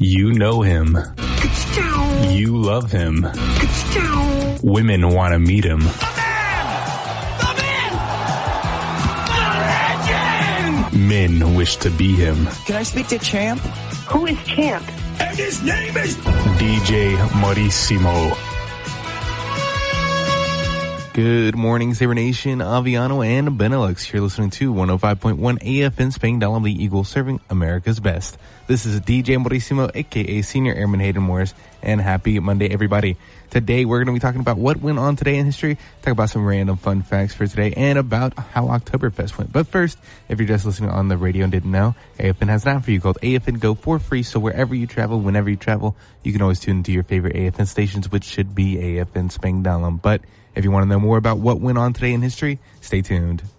You know him. You love him. Women want to meet him. Men wish to be him. Can I speak to Champ? Who is Champ? And his name is DJ Marissimo. Good morning, Sabre Nation, Aviano, and Benelux. You're listening to 105.1 AFN Spangdahlem, the Eagle, serving America's best. This is DJ Marissimo, a.k.a. Senior Airman Hayden Morris, and happy Monday, everybody. Today, we're going to be talking about what went on today in history, talk about some random fun facts for today, and about how Oktoberfest went. But first, if you're just listening on the radio and didn't know, AFN has an app for you called AFN Go for free, so wherever you travel, whenever you travel, you can always tune into your favorite AFN stations, which should be AFN Spangdahlem. But if you want to know more about what went on today in history, stay tuned.